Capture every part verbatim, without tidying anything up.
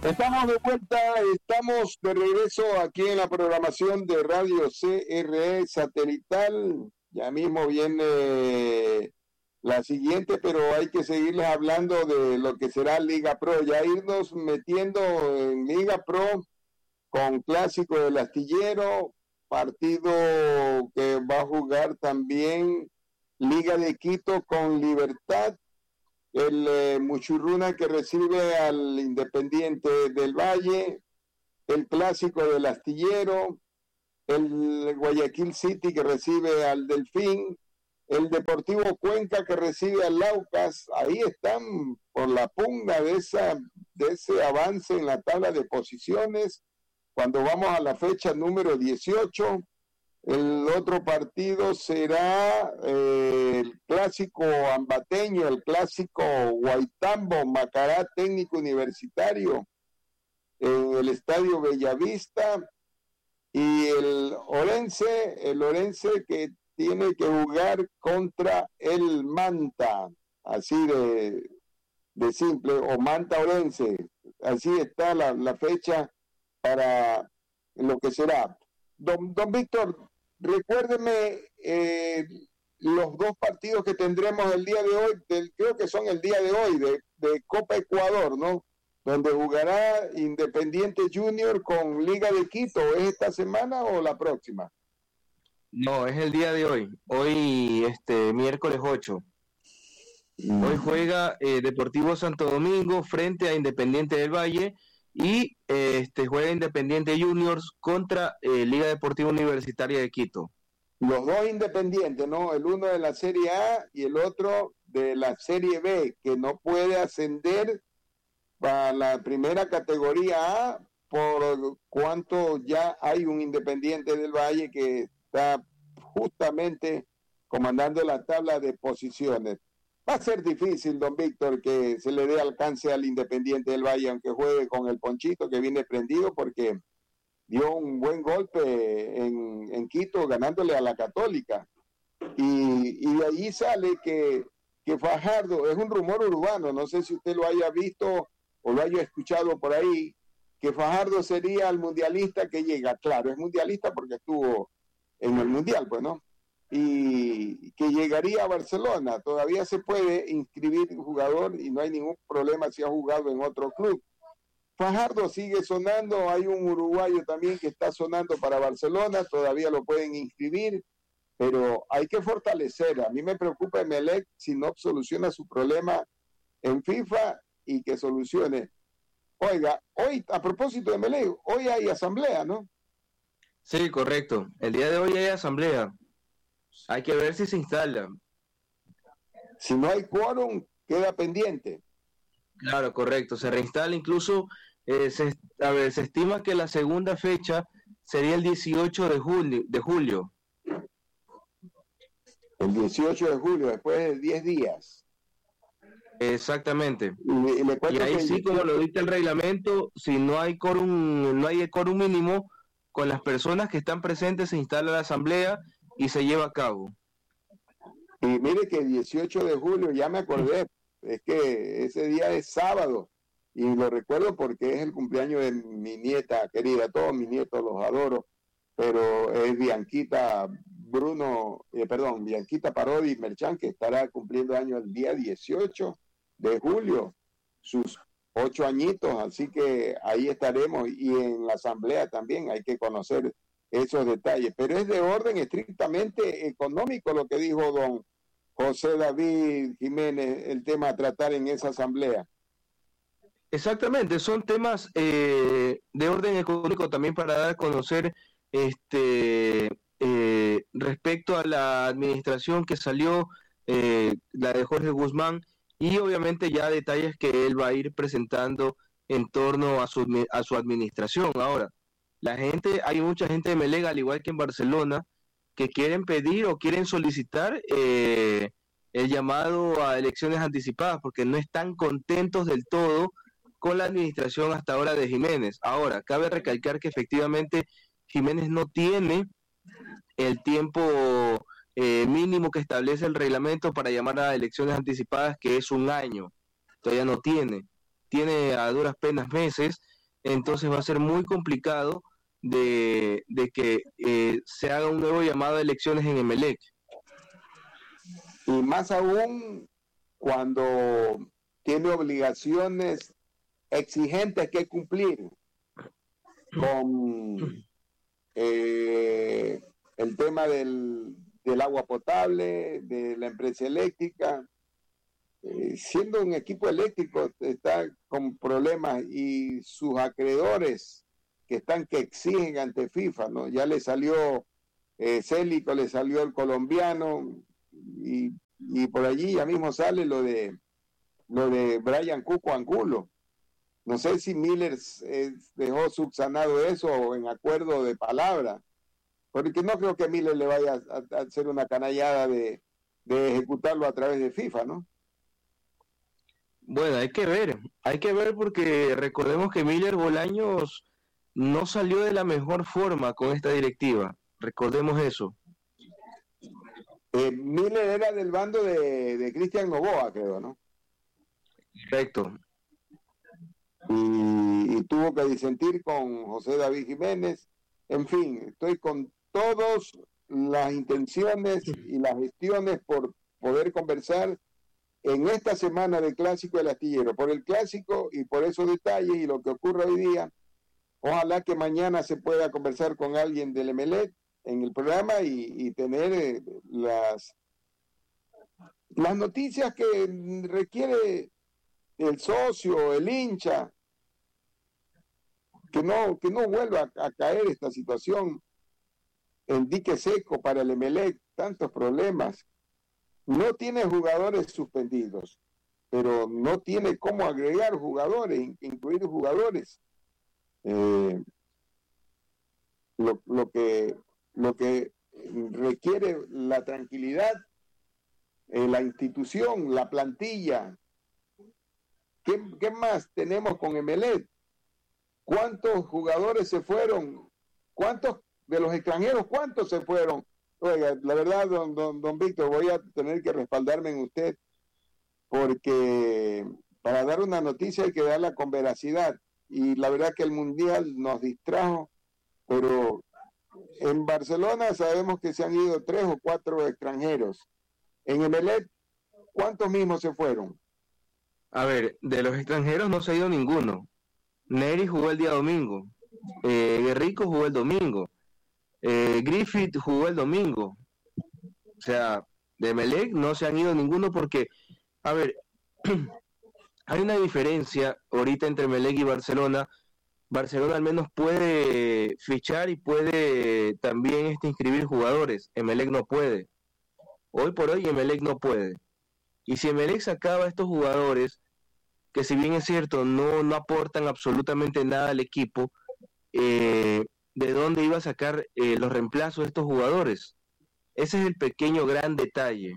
Estamos de vuelta, estamos de regreso aquí en la programación de Radio C R E Satelital. Ya mismo viene la siguiente, pero hay que seguirles hablando de lo que será Liga Pro. Ya irnos metiendo en Liga Pro con Clásico del Astillero, partido que va a jugar también Liga de Quito con Libertad. El eh, Muchurruna que recibe al Independiente del Valle, el Clásico del Astillero, el Guayaquil City que recibe al Delfín, el Deportivo Cuenca que recibe al Laucas. Ahí están por la pugna de, esa, de ese avance en la tabla de posiciones cuando vamos a la fecha número dieciocho. El otro partido será eh, el clásico ambateño, el clásico Guaitambo, Macará Técnico Universitario, en el Estadio Bellavista, y el Orense, el Orense que tiene que jugar contra el Manta, así de, de simple, o Manta Orense. Así está la, la fecha para lo que será. Don, don Víctor, recuérdeme eh, los dos partidos que tendremos el día de hoy, del, creo que son el día de hoy, de, de Copa Ecuador, ¿no? Donde jugará Independiente Junior con Liga de Quito. ¿Es esta semana o la próxima? No, es el día de hoy. Hoy, este, miércoles ocho. Mm. Hoy juega eh, Deportivo Santo Domingo frente a Independiente del Valle y eh, este juega Independiente Juniors contra eh, Liga Deportiva Universitaria de Quito. Los dos independientes, ¿no? El uno de la Serie A y el otro de la Serie B, que no puede ascender para la primera categoría A por cuanto ya hay un Independiente del Valle que está justamente comandando la tabla de posiciones. Va a ser difícil, don Víctor, que se le dé alcance al Independiente del Valle, aunque juegue con el Ponchito que viene prendido, porque dio un buen golpe en, en Quito ganándole a la Católica. Y, y de ahí sale que, que Fajardo, es un rumor urbano, no sé si usted lo haya visto o lo haya escuchado por ahí, que Fajardo sería el mundialista que llega. Claro, es mundialista porque estuvo en el Mundial, pues, ¿no? Y que llegaría a Barcelona. Todavía se puede inscribir un jugador y no hay ningún problema si ha jugado en otro club. Fajardo sigue sonando, hay un uruguayo también que está sonando para Barcelona, todavía lo pueden inscribir, pero hay que fortalecer. A mí me preocupa Emelec si no soluciona su problema en FIFA y que solucione. Oiga, hoy, a propósito de Emelec, hoy hay asamblea, ¿no? Sí, correcto. El día de hoy hay asamblea. Hay que ver si se instala. Si no hay quórum, queda pendiente. Claro, correcto. Se reinstala incluso, eh, se, a ver, se estima que la segunda fecha sería el dieciocho de julio. De julio. El dieciocho de julio, después de diez días. Exactamente. Y, y, le y ahí sí, como lo dicta el reglamento, si no hay quórum, no hay quórum mínimo, con las personas que están presentes se instala la asamblea y se lleva a cabo. Y mire que el dieciocho de julio, ya me acordé, es que ese día es sábado, y lo recuerdo porque es el cumpleaños de mi nieta querida, todos mis nietos los adoro, pero es Bianquita Bruno, eh, perdón, Bianquita Parodi Merchán, que estará cumpliendo años el día dieciocho de julio, sus ocho añitos, así que ahí estaremos, y en la asamblea también hay que conocer esos detalles, pero es de orden estrictamente económico lo que dijo don José David Jiménez, el tema a tratar en esa asamblea. Exactamente, son temas eh, de orden económico también para dar a conocer este eh, respecto a la administración que salió, eh, la de Jorge Guzmán, y obviamente ya detalles que él va a ir presentando en torno a su, a su administración. Ahora, la gente, hay mucha gente de Emelec, al igual que en Barcelona, que quieren pedir o quieren solicitar eh, el llamado a elecciones anticipadas porque no están contentos del todo con la administración hasta ahora de Jiménez. Ahora, cabe recalcar que efectivamente Jiménez no tiene el tiempo eh, mínimo que establece el reglamento para llamar a elecciones anticipadas, que es un año. Todavía no tiene. tiene a duras penas meses, entonces va a ser muy complicado de, de que eh, se haga un nuevo llamado a elecciones en Emelec. Y más aún cuando tiene obligaciones exigentes que cumplir con eh, el tema del, del agua potable, de la empresa eléctrica. Eh, siendo un equipo eléctrico está con problemas y sus acreedores que están que exigen ante FIFA, ¿no? Ya le salió eh, Célico, le salió el colombiano y, y por allí ya mismo sale lo de lo de Brian Cuco Angulo. No sé si Miller eh, dejó subsanado eso o en acuerdo de palabra, porque no creo que Miller le vaya a, a hacer una canallada de, de ejecutarlo a través de FIFA, ¿no? Bueno, hay que ver, hay que ver porque recordemos que Miller Bolaños no salió de la mejor forma con esta directiva, recordemos eso. Eh, Miller era del bando de, de Cristian Novoa, creo, ¿no? Correcto. Y, y tuvo que disentir con José David Jiménez. En fin, estoy con todas las intenciones y las gestiones por poder conversar en esta semana del Clásico del Astillero, por el Clásico y por esos detalles y lo que ocurre hoy día. Ojalá que mañana se pueda conversar con alguien del Emelec en el programa y, y tener eh, las, las noticias que requiere el socio, el hincha, que no, que no vuelva a, a caer esta situación en dique seco para el Emelec, tantos problemas. No tiene jugadores suspendidos, pero no tiene cómo agregar jugadores, incluir jugadores. Eh, lo, lo que lo que requiere la tranquilidad, eh, la institución, la plantilla. ¿Qué, qué más tenemos con Emelec? ¿Cuántos jugadores se fueron? ¿Cuántos de los extranjeros, cuántos se fueron? Oiga, la verdad, don, don, don Víctor, voy a tener que respaldarme en usted, porque para dar una noticia hay que darla con veracidad. Y la verdad que el Mundial nos distrajo, pero en Barcelona sabemos que se han ido tres o cuatro extranjeros. En Emelec, ¿cuántos mismos se fueron? A ver, de los extranjeros no se ha ido ninguno. Neri jugó el día domingo, eh, Guerrico jugó el domingo, eh, Griffith jugó el domingo. O sea, de Emelec no se han ido ninguno porque, a ver, hay una diferencia ahorita entre Emelec y Barcelona. Barcelona al menos puede fichar y puede también este, inscribir jugadores. Emelec no puede. Hoy por hoy Emelec no puede. Y si Emelec sacaba a estos jugadores, que si bien es cierto, no, no aportan absolutamente nada al equipo, eh, ¿de dónde iba a sacar eh, los reemplazos de estos jugadores? Ese es el pequeño gran detalle.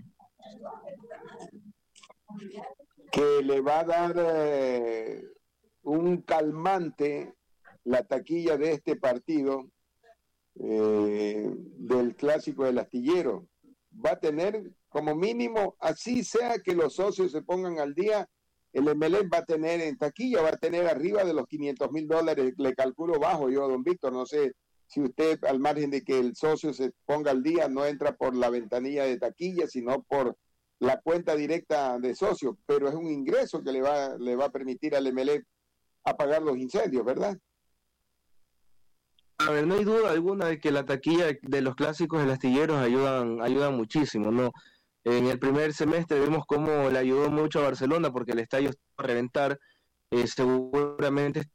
Que le va a dar eh, un calmante la taquilla de este partido eh, del Clásico del Astillero. Va a tener como mínimo, así sea que los socios se pongan al día, el Emelec va a tener en taquilla, va a tener arriba de los quinientos mil dólares, le calculo bajo yo, don Víctor, no sé si usted, al margen de que el socio se ponga al día, no entra por la ventanilla de taquilla, sino por la cuenta directa de socio, pero es un ingreso que le va, le va a permitir al Emelec apagar los incendios, ¿verdad? A ver, no hay duda alguna de que la taquilla de los clásicos del Astilleros ayudan, ayudan muchísimo, ¿no? En el primer semestre vemos cómo le ayudó mucho a Barcelona porque el estadio estaba a reventar, eh, seguramente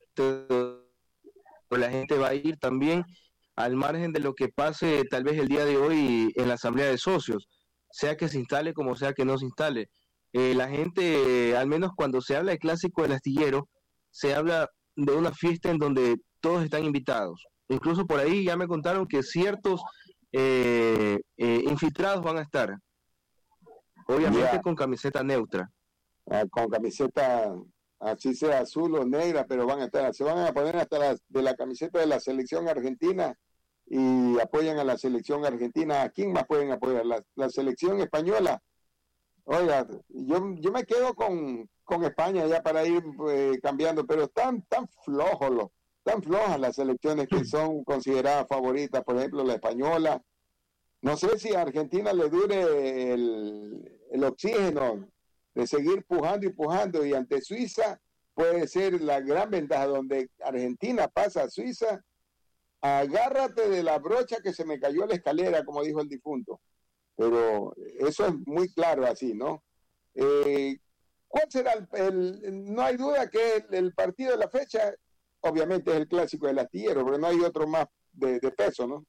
la gente va a ir también al margen de lo que pase tal vez el día de hoy en la asamblea de socios, sea que se instale como sea que no se instale. Eh, la gente, eh, al menos cuando se habla de clásico del Astillero, se habla de una fiesta en donde todos están invitados. Incluso por ahí ya me contaron que ciertos eh, eh, infiltrados van a estar, obviamente yeah. con camiseta neutra. Ah, con camiseta, así sea azul o negra, pero van a estar, se van a poner hasta las, de la camiseta de la selección argentina y apoyan a la selección argentina. ¿A quién más pueden apoyar? La, la selección española Oiga, yo, yo me quedo con, con España ya para ir eh, cambiando, pero están tan flojos los, tan flojas las selecciones que son consideradas favoritas, por ejemplo la española. No sé si a Argentina le dure el, el oxígeno de seguir pujando y pujando, y ante Suiza puede ser la gran ventaja, donde Argentina pasa a Suiza, agárrate de la brocha que se me cayó la escalera, como dijo el difunto. Pero eso es muy claro así, ¿no? Eh, ¿Cuál será el, el, no hay duda que el, el partido de la fecha, obviamente es el clásico del astillero, pero no hay otro más de, de peso, ¿no?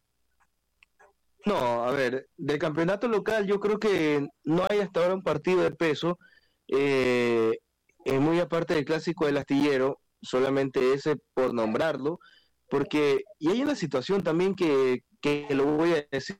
No, a ver, del campeonato local yo creo que no hay hasta ahora un partido de peso, eh, eh, muy aparte del clásico del astillero, solamente ese por nombrarlo, porque, y hay una situación también que, que lo voy a decir,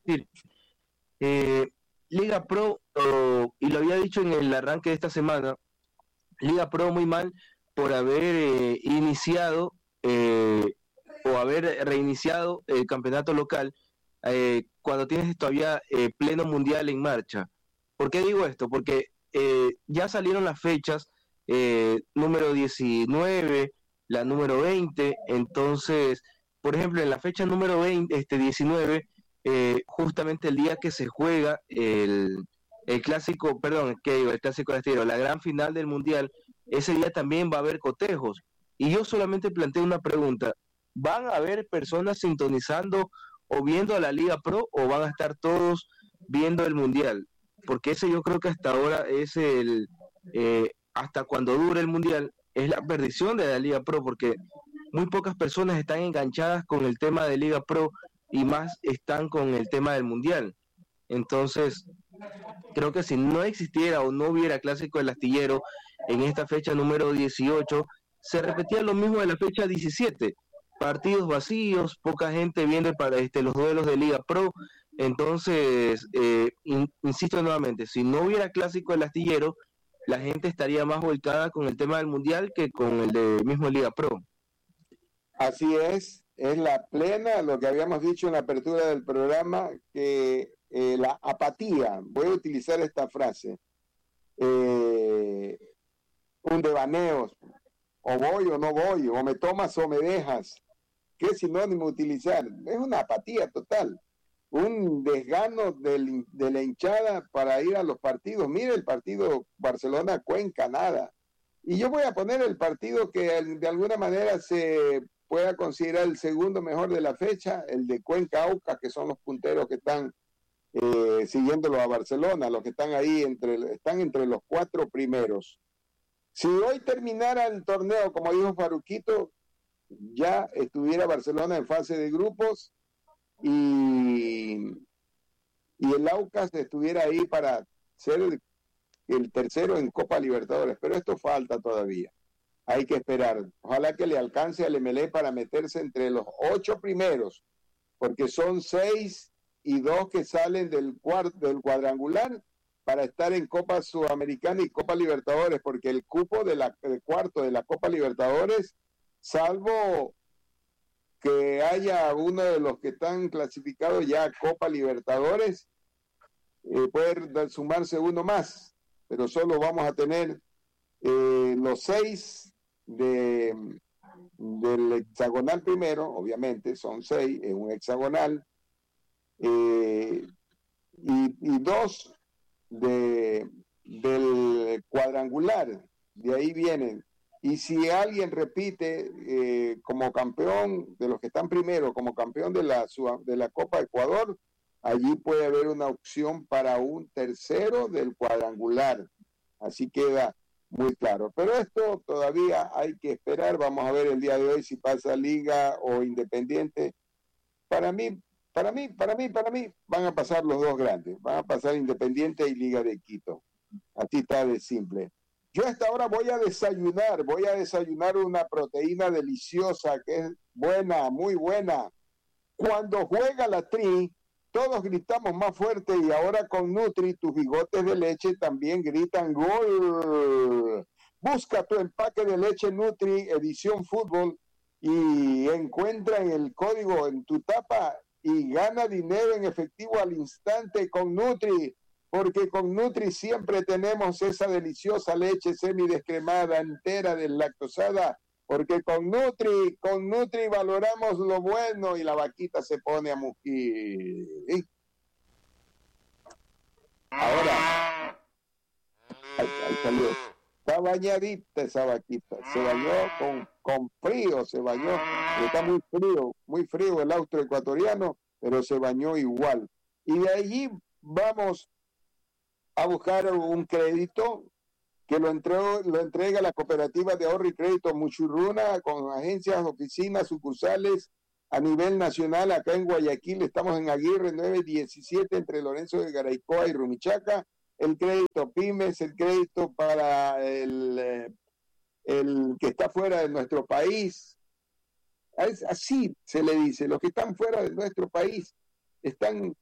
eh, Liga Pro, oh, y lo había dicho en el arranque de esta semana, Liga Pro muy mal por haber eh, iniciado eh, o haber reiniciado el campeonato local eh, cuando tienes todavía eh, pleno mundial en marcha. ¿Por qué digo esto? Porque eh, ya salieron las fechas eh, número diecinueve, la número veinte, entonces, por ejemplo, en la fecha número veinte, este diecinueve, eh, justamente el día que se juega el, el clásico, perdón, que digo, el clásico de estilo, la gran final del mundial, ese día también va a haber cotejos. Y yo solamente planteo una pregunta, ¿van a haber personas sintonizando o viendo a la Liga Pro o van a estar todos viendo el mundial? Porque ese yo creo que hasta ahora es el, eh, hasta cuando dure el mundial, es la perdición de la Liga Pro, porque muy pocas personas están enganchadas con el tema de Liga Pro y más están con el tema del mundial. Entonces, creo que si no existiera o no hubiera clásico del astillero en esta fecha número dieciocho, se repetía lo mismo de la fecha diecisiete, partidos vacíos, poca gente viendo para este, los duelos de Liga Pro. Entonces, eh, in, insisto nuevamente, si no hubiera clásico del astillero, la gente estaría más volcada con el tema del mundial que con el de mismo Liga Pro. Así es, es la plena, lo que habíamos dicho en la apertura del programa, que eh, la apatía, voy a utilizar esta frase, eh, un devaneo, o voy o no voy, o me tomas o me dejas, ¿qué sinónimo utilizar? Es una apatía total, un desgano del, de la hinchada para ir a los partidos. Mire el partido Barcelona-Cuenca, nada. Y yo voy a poner el partido que de alguna manera se pueda considerar el segundo mejor de la fecha, el de Cuenca-Aucas, que son los punteros que están eh, siguiéndolo a Barcelona, los que están ahí, entre, están entre los cuatro primeros. Si hoy terminara el torneo, como dijo Faruquito, ya estuviera Barcelona en fase de grupos y, y el Aucas estuviera ahí para ser el, el tercero en Copa Libertadores, pero esto falta todavía. Hay que esperar. Ojalá que le alcance al M L E para meterse entre los ocho primeros, porque son seis y dos que salen del, cuart del cuadrangular para estar en Copa Sudamericana y Copa Libertadores, porque el cupo de la, del cuarto de la Copa Libertadores, salvo que haya uno de los que están clasificados ya a Copa Libertadores, eh, puede sumarse uno más, pero solo vamos a tener eh, los seis de, del hexagonal primero, obviamente, son seis en un hexagonal, eh, y, y dos de, del cuadrangular, de ahí vienen. Y si alguien repite eh, como campeón de los que están primero, como campeón de la, de la Copa Ecuador, allí puede haber una opción para un tercero del cuadrangular. Así queda muy claro. Pero esto todavía hay que esperar. Vamos a ver el día de hoy si pasa Liga o Independiente. Para mí, para mí, para mí, para mí, van a pasar los dos grandes. Van a pasar Independiente y Liga de Quito. Así está de simple. Yo a esta hora voy a desayunar, voy a desayunar una proteína deliciosa que es buena, muy buena. Cuando juega la Tri, todos gritamos más fuerte y ahora con Nutri, tus bigotes de leche también gritan gol. Busca tu empaque de leche Nutri, edición fútbol, y encuentra en el código en tu tapa y gana dinero en efectivo al instante con Nutri. porque con Nutri siempre tenemos esa deliciosa leche semidescremada, entera, deslactosada, porque con Nutri, con Nutri valoramos lo bueno y la vaquita se pone a mugir. Ahora, ahí, ahí salió. Está bañadita esa vaquita, se bañó con, con frío, se bañó, está muy frío, muy frío el austro ecuatoriano, pero se bañó igual. Y de allí vamos a buscar un crédito que lo, entregó, lo entrega la cooperativa de ahorro y crédito Muchurruna con agencias, oficinas, sucursales a nivel nacional. Acá en Guayaquil estamos en Aguirre nueve diecisiete entre Lorenzo de Garaycoa y Rumichaca. El crédito pymes, el crédito para el, el que está fuera de nuestro país. Es, así se le dice, los que están fuera de nuestro país están...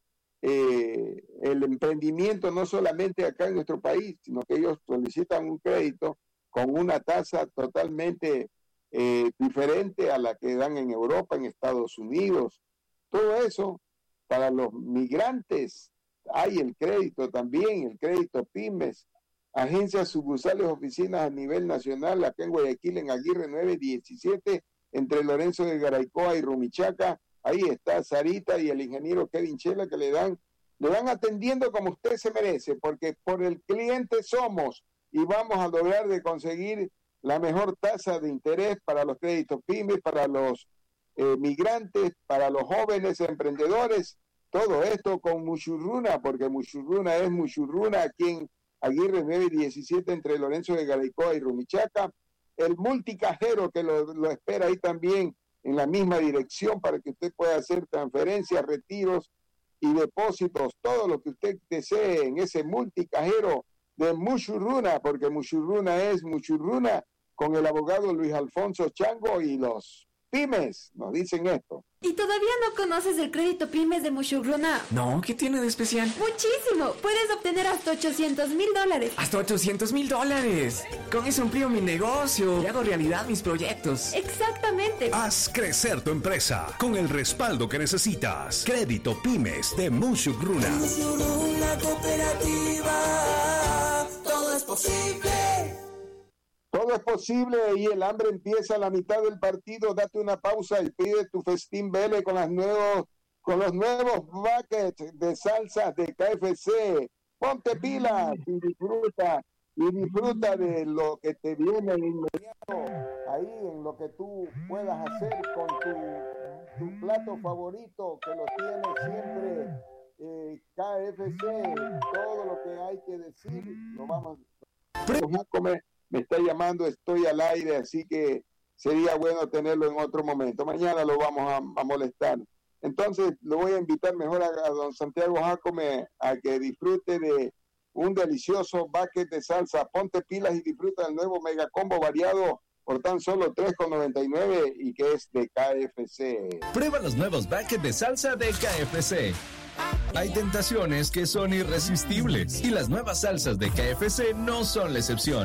Eh, el emprendimiento no solamente acá en nuestro país, sino que ellos solicitan un crédito con una tasa totalmente eh, diferente a la que dan en Europa, en Estados Unidos. Todo eso para los migrantes hay el crédito también, el crédito pymes, agencias sucursales, oficinas a nivel nacional, acá en Guayaquil, en Aguirre nueve diecisiete, entre Lorenzo de Garaycoa y Rumichaca. Ahí está Sarita y el ingeniero Kevin Chela que le dan, le van atendiendo como usted se merece, porque por el cliente somos y vamos a lograr de conseguir la mejor tasa de interés para los créditos pymes, para los eh, migrantes, para los jóvenes emprendedores, todo esto con Muchurruna, porque Muchurruna es Muchurruna aquí en Aguirre nueve diecisiete entre Lorenzo de Garaycoa y Rumichaca, el multicajero que lo, lo espera ahí también en la misma dirección para que usted pueda hacer transferencias, retiros y depósitos, todo lo que usted desee en ese multicajero de Muchurruna, porque Muchurruna es Muchurruna con el abogado Luis Alfonso Chango y los pymes, nos dicen esto. ¿Y todavía no conoces el crédito pymes de Muchurruna? No, ¿qué tiene de especial? ¡Muchísimo! Puedes obtener hasta ochocientos mil dólares. ¡Hasta ochocientos mil dólares! Con eso amplío mi negocio y hago realidad mis proyectos. ¡Exactamente! Haz crecer tu empresa con el respaldo que necesitas. Crédito Pymes de Muchurruna. Muchurruna Cooperativa, todo es posible. Todo es posible y el hambre empieza a la mitad del partido. Date una pausa y pide tu festín Vele con, las nuevos, con los nuevos buckets de salsa de K F C. Ponte pilas y disfruta, y disfruta de lo que te viene inmediato, ahí en lo que tú puedas hacer con tu, tu plato favorito, que lo tiene siempre eh, K F C. Todo lo que hay que decir, lo vamos a comer. Me está llamando, estoy al aire, así que sería bueno tenerlo en otro momento. Mañana lo vamos a, a molestar. Entonces, lo voy a invitar mejor a, a don Santiago Jacome a que disfrute de un delicioso bucket de salsa. Ponte pilas y disfruta del nuevo mega combo variado por tan solo tres con noventa y nueve y que es de K F C. Prueba los nuevos buckets de salsa de K F C. Hay tentaciones que son irresistibles y las nuevas salsas de K F C no son la excepción.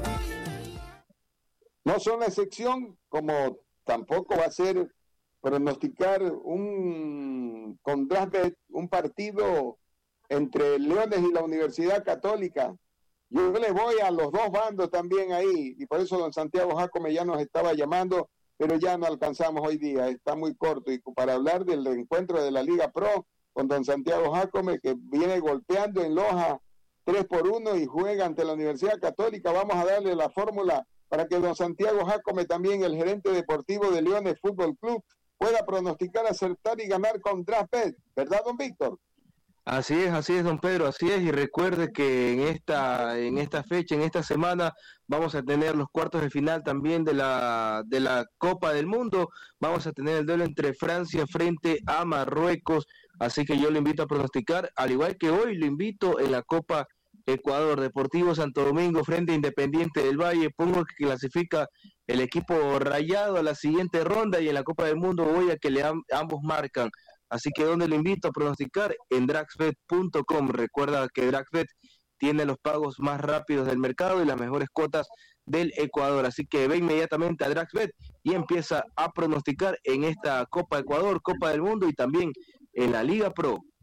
No son la excepción, como tampoco va a ser pronosticar un con Drafbet, un partido entre Leones y la Universidad Católica. Yo le voy a los dos bandos también ahí, y por eso don Santiago Jacome ya nos estaba llamando, pero ya no alcanzamos hoy día, está muy corto. Y para hablar del encuentro de la Liga Pro con don Santiago Jacome, que viene golpeando en Loja tres por uno y juega ante la Universidad Católica, vamos a darle la fórmula para que don Santiago Jacome, también el gerente deportivo de Leones Fútbol Club, pueda pronosticar, acertar y ganar con Drafbet, ¿verdad, don Víctor? Así es, así es, don Pedro, así es, y recuerde que en esta, en esta fecha, en esta semana, vamos a tener los cuartos de final también de la, de la Copa del Mundo. Vamos a tener el duelo entre Francia frente a Marruecos, así que yo lo invito a pronosticar, al igual que hoy lo invito en la Copa Ecuador, Deportivo Santo Domingo frente a Independiente del Valle. Pongo que clasifica el equipo Rayado a la siguiente ronda, y en la Copa del Mundo voy a que le am, ambos marcan. Así que donde lo invito a pronosticar, en draxbet punto com. Recuerda que Draxbet tiene los pagos más rápidos del mercado y las mejores cuotas del Ecuador. Así que ve inmediatamente a Draxbet y empieza a pronosticar en esta Copa Ecuador, Copa del Mundo y también en la Liga Pro.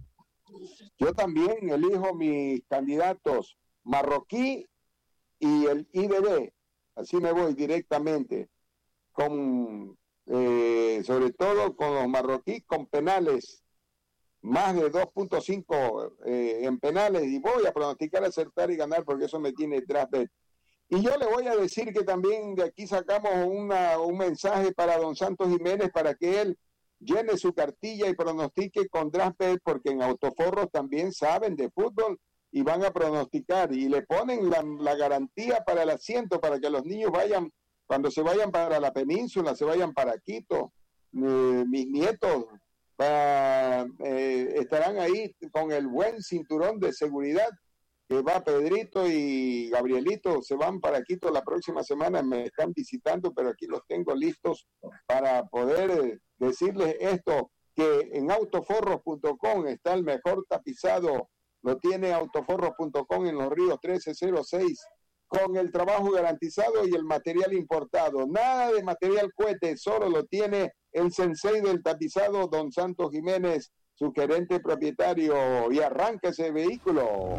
Yo también elijo mis candidatos marroquí y el I B D. Así me voy directamente, con eh, sobre todo con los marroquíes con penales, más de dos punto cinco eh, en penales, y voy a pronosticar, acertar y ganar porque eso me tiene draftbet. Y yo le voy a decir que también de aquí sacamos una, un mensaje para don Santos Jiménez para que él llene su cartilla y pronostique con draftbet, porque en Autoforros también saben de fútbol y van a pronosticar y le ponen la, la garantía para el asiento para que los niños vayan, cuando se vayan para la península, se vayan para Quito. Eh, mis nietos para, eh, estarán ahí con el buen cinturón de seguridad, que va Pedrito y Gabrielito, se van para Quito la próxima semana, me están visitando, pero aquí los tengo listos para poder eh, decirles esto, que en autoforros punto com está el mejor tapizado. Lo tiene autoforros punto com en Los Ríos trece cero seis, con el trabajo garantizado y el material importado. Nada de material cohete, solo lo tiene el sensei del tapizado, don Santos Jiménez, su gerente propietario. Y arranca ese vehículo.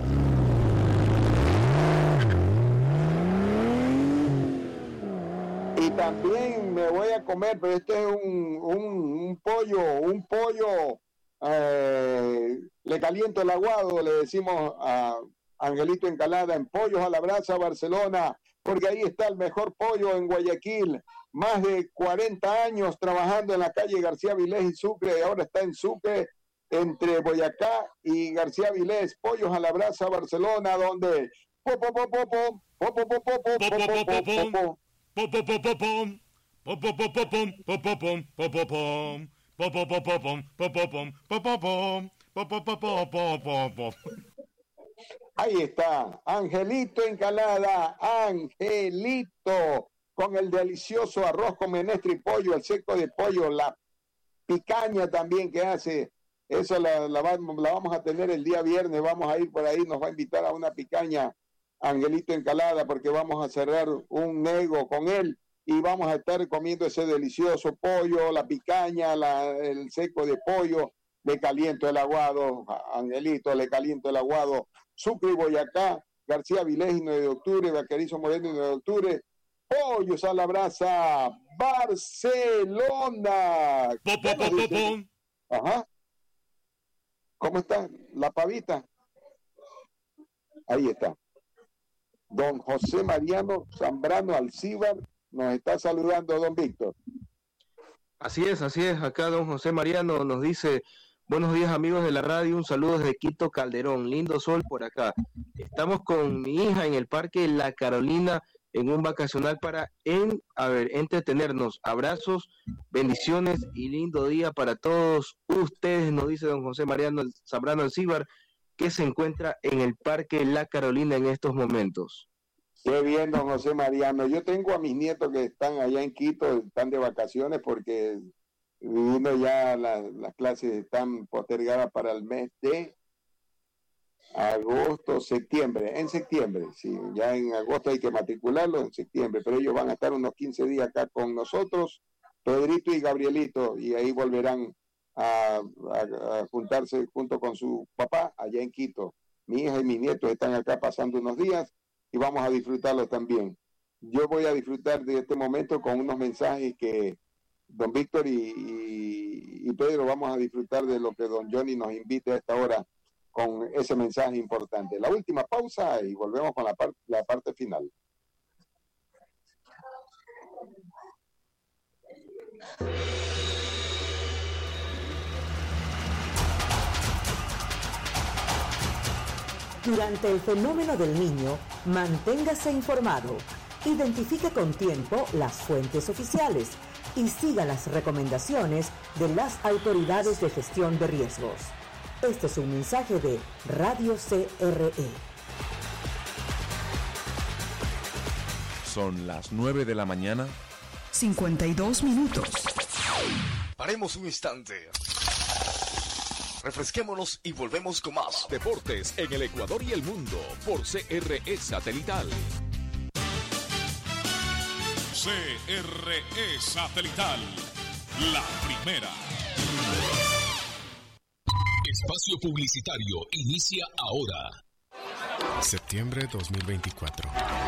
Y también me voy a comer, pero este es un, un, un pollo, un pollo... Eh, le caliento el aguado, le decimos a Angelito Encalada, en Pollos a la Brasa, Barcelona, porque ahí está el mejor pollo en Guayaquil. Más de cuarenta años trabajando en la calle García Vilés y Sucre, y ahora está en Sucre, entre Boyacá y García Vilés. Pollos a la Brasa, Barcelona, donde ahí está, Angelito Encalada, Angelito, con el delicioso arroz con menestra y pollo, el seco de pollo, la picaña también que hace, eso la, la, la vamos a tener el día viernes, vamos a ir por ahí, nos va a invitar a una picaña Angelito Encalada, porque vamos a cerrar un nego con él. Y vamos a estar comiendo ese delicioso pollo, la picaña, la, el seco de pollo. Le caliento el aguado, Angelito, le caliento el aguado. Sucre y Boyacá, García Vilés y nueve de octubre, Vaquerizo Moreno y nueve de octubre. Pollos a la Brasa, Barcelona. Ajá. ¿Cómo está la pavita? Ahí está. Don José Mariano Zambrano Alcíbar nos está saludando, don Víctor. Así es, así es. Acá don José Mariano nos dice: buenos días amigos de la radio, un saludo desde Quito, Calderón, lindo sol por acá. Estamos con mi hija en el Parque La Carolina en un vacacional para en, a ver, entretenernos. Abrazos, bendiciones y lindo día para todos ustedes, nos dice don José Mariano Zambrano Alcíbar, que se encuentra en el Parque La Carolina en estos momentos. Qué bien, don José Mariano. Yo tengo a mis nietos que están allá en Quito, están de vacaciones porque uno ya la, las clases están postergadas para el mes de agosto, septiembre, en septiembre, sí, ya en agosto hay que matricularlos, en septiembre, pero ellos van a estar unos quince días acá con nosotros, Pedrito y Gabrielito, y ahí volverán a, a, a juntarse junto con su papá allá en Quito. Mi hija y mis nietos están acá pasando unos días y vamos a disfrutarlo también. Yo voy a disfrutar de este momento con unos mensajes que don Víctor y, y, y Pedro vamos a disfrutar de lo que don Johnny nos invite a esta hora con ese mensaje importante. La última pausa y volvemos con la, par- la parte final. Durante el fenómeno del Niño, manténgase informado, identifique con tiempo las fuentes oficiales y siga las recomendaciones de las autoridades de gestión de riesgos. Este es un mensaje de Radio C R E. Son las nueve de la mañana. cincuenta y dos minutos. Paremos un instante. Refresquémonos y volvemos con más deportes en el Ecuador y el mundo por C R E Satelital. C R E Satelital, la primera. Espacio publicitario inicia ahora. Septiembre dos mil veinticuatro.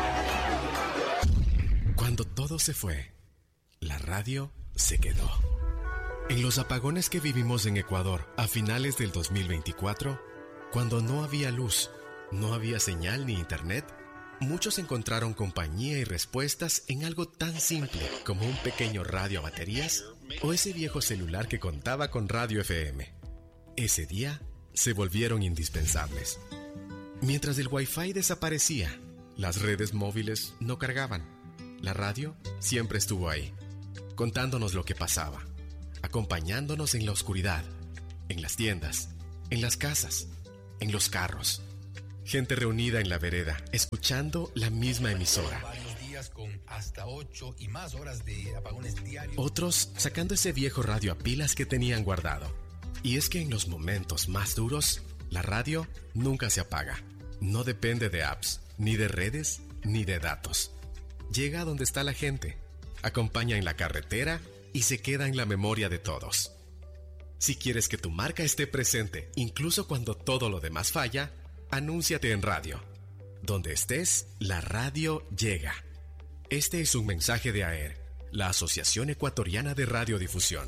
Cuando todo se fue, la radio se quedó. En los apagones que vivimos en Ecuador a finales del dos mil veinticuatro, cuando no había luz, no había señal ni internet, muchos encontraron compañía y respuestas en algo tan simple como un pequeño radio a baterías o ese viejo celular que contaba con radio F M. Ese día se volvieron indispensables. Mientras el Wi-Fi desaparecía, las redes móviles no cargaban. La radio siempre estuvo ahí, contándonos lo que pasaba, acompañándonos en la oscuridad, en las tiendas, en las casas, en los carros. Gente reunida en la vereda, escuchando la misma emisora. Con hasta ocho y más horas de apagones diarios. Otros sacando ese viejo radio a pilas que tenían guardado. Y es que en los momentos más duros, la radio nunca se apaga. No depende de apps, ni de redes, ni de datos. Llega a donde está la gente, acompaña en la carretera y se queda en la memoria de todos. Si quieres que tu marca esté presente, incluso cuando todo lo demás falla, anúnciate en radio. Donde estés, la radio llega. Este es un mensaje de A E R, la Asociación Ecuatoriana de Radiodifusión.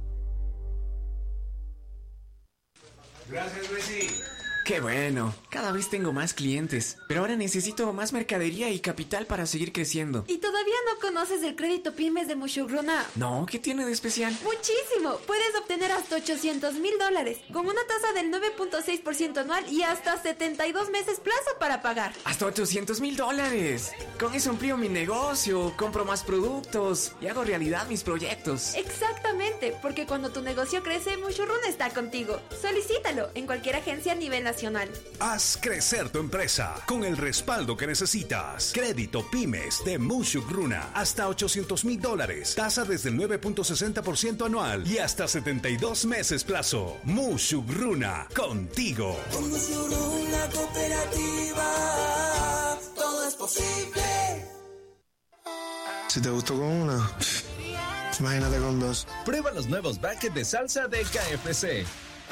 Gracias, Luisi. Qué bueno, cada vez tengo más clientes, pero ahora necesito más mercadería y capital para seguir creciendo. ¿Y todavía no conoces el crédito Pymes de Mushugruna? No, ¿qué tiene de especial? ¡Muchísimo! Puedes obtener hasta ochocientos mil dólares, con una tasa del nueve punto seis por ciento anual y hasta setenta y dos meses plazo para pagar. ¡Hasta ochocientos mil dólares! Con eso amplío mi negocio, compro más productos y hago realidad mis proyectos. Exactamente, porque cuando tu negocio crece, Mushugruna está contigo. Solicítalo en cualquier agencia a nivel nacional. Haz crecer tu empresa con el respaldo que necesitas. Crédito Pymes de Mushugruna. Hasta ochocientos mil dólares. Tasa desde el nueve punto sesenta por ciento anual y hasta setenta y dos meses plazo. Mushugruna, contigo. Con Mushugruna Cooperativa, todo es posible. Si te gustó con una, imagínate con dos. Prueba los nuevos buckets de salsa de K F C.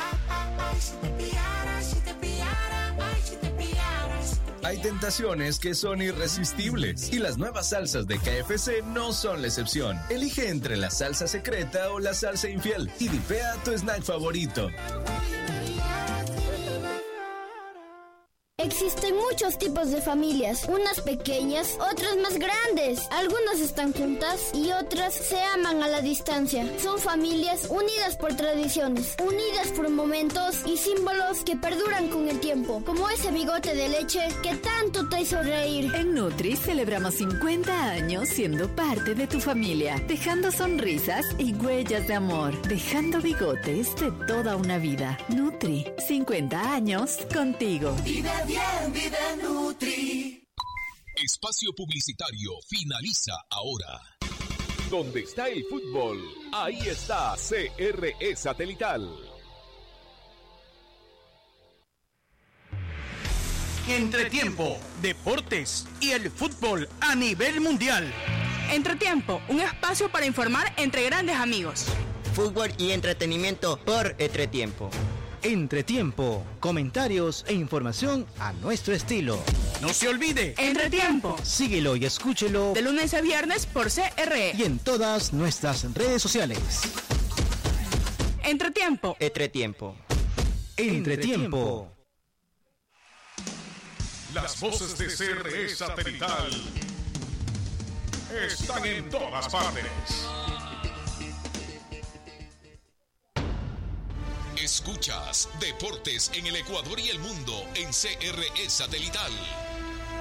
Hay tentaciones que son irresistibles y las nuevas salsas de K F C no son la excepción. Elige entre la salsa secreta o la salsa infiel y dipea tu snack favorito. Existen muchos tipos de familias, unas pequeñas, otras más grandes. Algunas están juntas y otras se aman a la distancia. Son familias unidas por tradiciones, unidas por momentos y símbolos que perduran con el tiempo, como ese bigote de leche que tanto te hizo reír. En Nutri celebramos cincuenta años siendo parte de tu familia, dejando sonrisas y huellas de amor, dejando bigotes de toda una vida. Nutri, cincuenta años contigo. Vive bien, vive Nutri. Espacio publicitario finaliza ahora. Donde está el fútbol, ahí está C R E Satelital. Entretiempo, deportes y el fútbol a nivel mundial. Entretiempo, un espacio para informar entre grandes amigos. Fútbol y entretenimiento por Entretiempo. Entretiempo, comentarios e información a nuestro estilo. No se olvide. Entretiempo. Síguelo y escúchelo de lunes a viernes por C R E y en todas nuestras redes sociales. Entretiempo. Entretiempo. Entretiempo. Las voces de C R E Satelital están en todas partes. Escuchas Deportes en el Ecuador y el mundo en C R E Satelital.